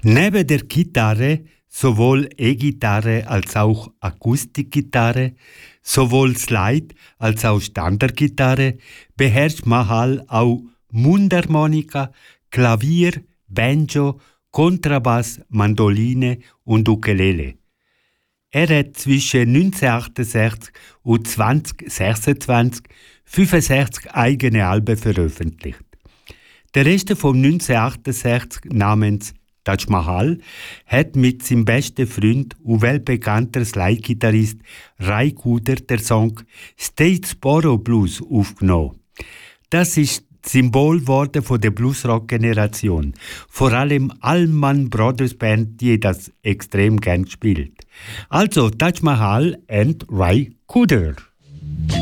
Neben der Gitarre, sowohl E-Gitarre als auch Akustikgitarre, sowohl Slide als auch Standardgitarre, beherrscht Mahal auch Mundharmonika, Klavier, Banjo, Kontrabass, Mandoline und Ukulele. Er hat zwischen 1968 und 2026 65 eigene Alben veröffentlicht. Der Rest von 1968 namens Taj Mahal hat mit seinem besten Freund und weltbekannter Slide-Gitarrist Ray Cooder den Song Statesboro Blues aufgenommen. Das ist das Symbol geworden von der Bluesrock-Generation. Vor allem Allman Brothers Band, die das extrem gern spielt. Also Taj Mahal and Ray Cooder.